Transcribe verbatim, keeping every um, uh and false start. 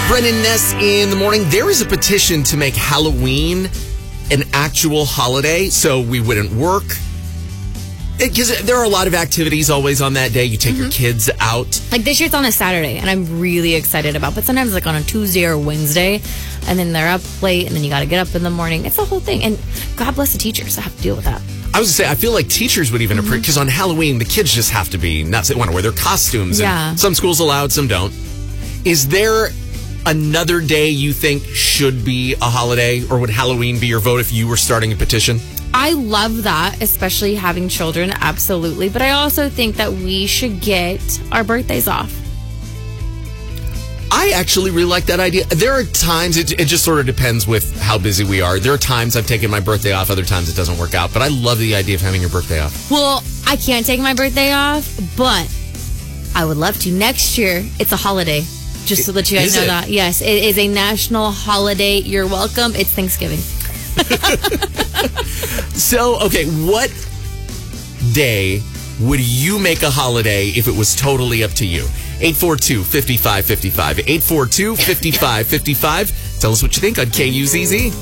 Brennan Ness in the morning. There is a petition to make Halloween an actual holiday so we wouldn't work. Because there are a lot of activities always on that day. You take mm-hmm. your kids out. Like this year it's on a Saturday, and I'm really excited about. But sometimes like on a Tuesday or Wednesday, and then they're up late, and then you got to get up in the morning. It's the whole thing. And God bless the teachers that have to deal with that. I was going to say, I feel like teachers would even mm-hmm. appreciate, because on Halloween, the kids just have to be nuts. They want to wear their costumes. Yeah. And some schools allow it, some don't. Is there another day you think should be a holiday, or would Halloween be your vote if you were starting a petition? I love that, especially having children, absolutely. But I also think that we should get our birthdays off. I actually really like that idea. There are times, it, it just sort of depends with how busy we are. There are times I've taken my birthday off, other times it doesn't work out. But I love the idea of having your birthday off. Well, I can't take my birthday off, but I would love to. Next year, it's a holiday. Just so that you guys is know it? that. Yes, it is a national holiday. You're welcome. It's Thanksgiving. So, okay, what day would you make a holiday if it was totally up to you? eight four two, five five five five. eight four two, five five five five. Tell us what you think on K U Z Z.